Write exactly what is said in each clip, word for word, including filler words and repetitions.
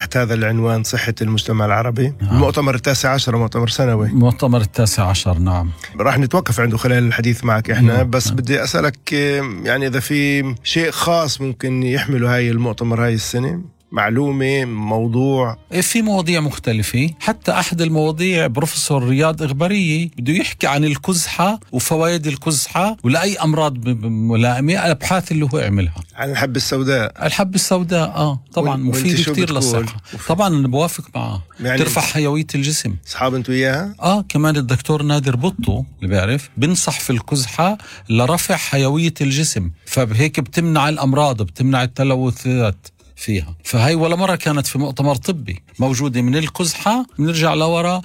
تحت هذا العنوان صحة المجتمع العربي. نعم. المؤتمر التاسع عشر مؤتمر سنوي. مؤتمر التاسع عشر نعم. راح نتوقف عنده خلال الحديث معك احنا. نعم. بس نعم. بدي أسألك يعني إذا في شيء خاص ممكن يحمله هاي المؤتمر هاي السنة، معلومة، موضوع. في مواضيع مختلفة، حتى أحد المواضيع بروفيسور رياض إغبارية بده يحكي عن الكزحة وفوائد الكزحة ولأي أمراض ملائمة، الأبحاث اللي هو عملها عن الحبة السوداء. الحبة السوداء آه طبعا مفيد كتير للصحة. طبعا أنا بوافق معه، يعني ترفع حيوية الجسم. أصحاب أنتوا إياها؟ آه كمان الدكتور نادر بطو اللي بيعرف بنصح في الكزحة لرفع حيوية الجسم، فبهيك بتمنع الأمراض، بتمنع التلوثات فيها. فهي ولا مرة كانت في مؤتمر طبي موجودة من الكزحة. بنرجع لورا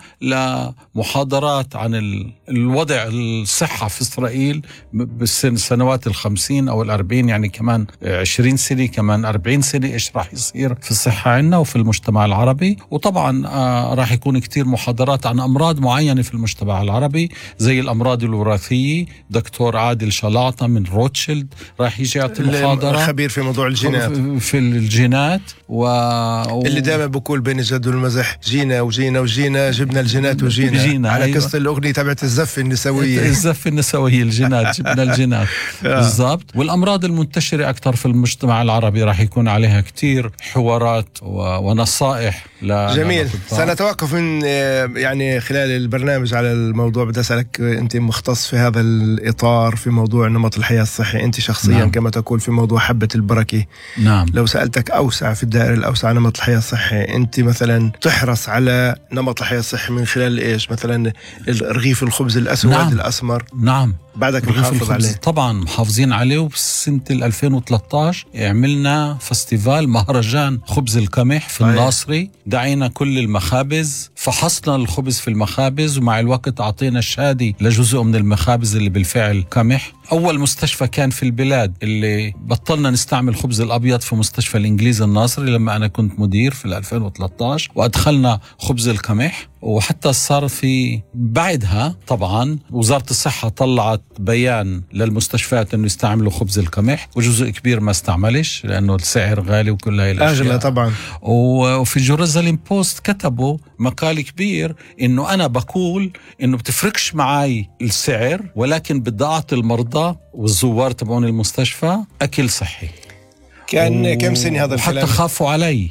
لمحاضرات عن الوضع الصحة في إسرائيل بالسنوات الخمسين أو الأربعين، يعني كمان عشرين سنة كمان أربعين سنة إيش راح يصير في الصحة عنا وفي المجتمع العربي. وطبعا آه راح يكون كتير محاضرات عن أمراض معينة في المجتمع العربي زي الأمراض الوراثية. دكتور عادل شلاطة من روتشيلد راح يجي يعطي محاضرة، خبير في موضوع الجينات في الجينات و... اللي دائما بقول بين الجد والمزح جينا وجينا وجينا جبنا الجينات وجينا جينا. على أيوة. قصة الأغنية تبعت الزفة النسوية الزفة النسوية الجينات جبنا الجينات بالضبط. والأمراض المنتشرة أكثر في المجتمع العربي راح يكون عليها كتير حوارات و... ونصائح ل... جميل. سنتوقف من يعني خلال البرنامج على الموضوع. بدي أسألك، أنت مختص في هذا الإطار في موضوع نمط الحياة الصحي، أنت شخصيا نعم. كما تقول في موضوع حبة البركة. نعم. لو سألتك أوسع في الدائرة الأوسع نمط الحياة الصحي، أنت مثلا تحرص على نمط الحياة الصحي من خلال إيش؟ مثلا رغيف الخبز الأسود نعم. الأسمر. نعم. بعدك محافظ عليه؟ طبعا محافظين عليه. وبسنة ألفين وثلاثة عشر عملنا فستيفال مهرجان خبز القمح في الناصري. دعينا كل المخابز، فحصنا الخبز في المخابز، ومع الوقت أعطينا الشهادة لجزء من المخابز اللي بالفعل قمح. أول مستشفى كان في البلاد اللي بطلنا نستعمل خبز الأبيض في مستشفى الإنجليزي الناصري لما أنا كنت مدير في ألفين وثلاثة عشر، وأدخلنا خبز القمح. وحتى صار في بعدها طبعا وزارة الصحة طلعت بيان للمستشفيات أنه يستعملوا خبز القمح، وجزء كبير ما استعملش لأنه السعر غالي وكل هاي الأشياء أغلى طبعا. وفي جيروزاليم بوست كتبوا مقال كبير إنه أنا بقول إنه بتفرقش معاي السعر، ولكن بدي أعطي المرضى والزوار تبعون المستشفى أكل صحي. كان و... كم سنة هذا الكلام؟ وحتى خافوا علي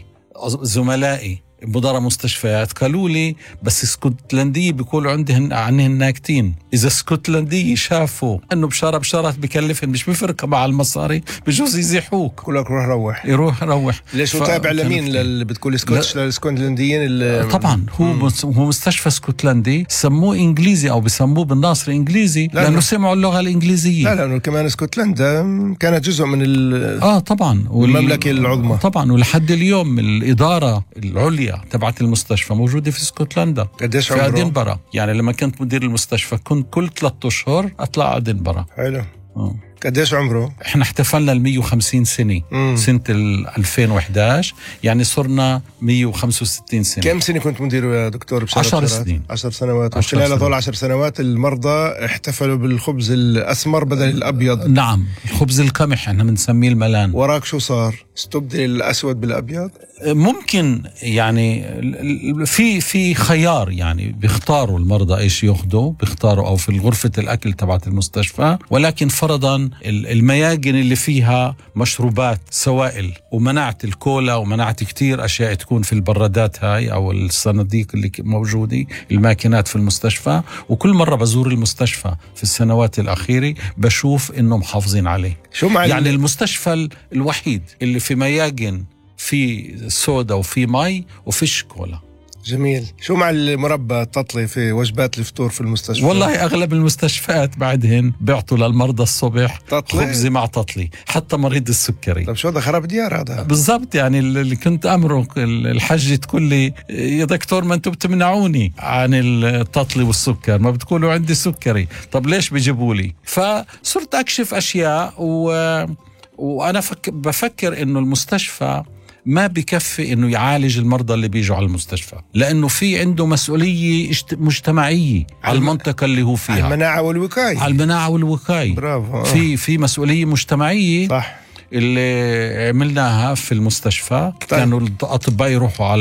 زملائي مدراء مستشفيات، قالوا لي بس اسكتلندية بيقولوا عندهن عنهن ناكتين. إذا اسكتلندية شافوا أنه بشارة بشارات بكلفهم مش بفرق مع المصاري بجوز يزيحوك. كل لك روح روح يروح روح. ليش هو تابع لمين اللي بتقول اسكتش للاسكتلنديين اللي... طبعا هو مم. هو مستشفى اسكتلندي، سموه إنجليزي أو بسموه بالناصر إنجليزي لا لأنه سمعوا اللغة الإنجليزية. لا لأنه كمان اسكتلندا كانت جزء من ال... آه طبعا والمملكة العظمى طبعا. ولحد اليوم الإدارة العليا تبعت المستشفى موجودة في اسكتلندا في أدنبرا. يعني لما كنت مدير المستشفى كنت كل ثلاثة أشهر أطلع أدنبرا. حلو. أوه. قديش عمره؟ احنا احتفلنا المية وخمسين سنة مم. سنة ألفين وإحدى عشر، يعني صرنا مية وخمسة وستين سنة. كم سنة كنت مدير يا دكتور؟ عشر سنين. عشر سنوات. وخلال هذول عشر سنوات المرضى احتفلوا بالخبز الأسمر بدل الأبيض. نعم الخبز القمح احنا بنسميه الملان. وراك شو صار؟ استبدل الأسود بالأبيض؟ ممكن يعني في في خيار، يعني بيختاروا المرضى ايش ياخذوا، بيختاروا او في غرفة الأكل تبعت المستشفى. ولكن فرضا المياجن اللي فيها مشروبات سوائل ومنعت الكولا ومنعت كتير أشياء تكون في البرادات هاي أو الصناديق اللي موجودة الماكينات في المستشفى. وكل مرة بزور المستشفى في السنوات الأخيرة بشوف إنه محافظين عليه. شو مع يعني المستشفى الوحيد اللي في مياجن في سودا وفي مي وفيش كولا. جميل. شو مع المربى التطلي في وجبات الفطور في المستشفى؟ والله أغلب المستشفيات بعدهن بيعطوا للمرضى الصبح خبز مع تطلي، حتى مريض السكري. طب شو هذا خراب ديار هذا؟ بالضبط. يعني اللي كنت أمره الحج تقول لي يا دكتور ما أنتم بتمنعوني عن التطلي والسكر، ما بتقولوا عندي سكري، طب ليش بيجيبوا لي؟ فصرت أكشف أشياء و... وأنا فك... بفكر إنه المستشفى ما بكفي إنه يعالج المرضى اللي بيجوا على المستشفى، لأنه في عنده مسؤولية مجتمعية على المنطقة اللي هو فيها، على المناعة والوقاية. على المناعة والوقاية. برافو. في في مسؤولية مجتمعية. صح. اللي عملناها في المستشفى. طيب. كانوا الأطباء يروحوا على